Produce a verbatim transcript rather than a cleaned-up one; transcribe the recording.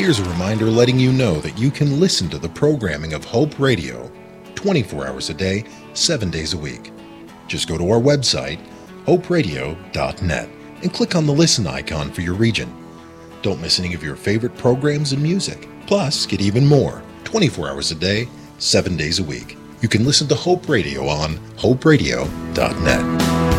Here's a reminder letting you know that you can listen to the programming of Hope Radio twenty-four hours a day, seven days a week. Just go to our website, hope radio dot net, and click on the listen icon for your region. Don't miss any of your favorite programs and music. Plus, get even more twenty-four hours a day, seven days a week. You can listen to Hope Radio on hope radio dot net.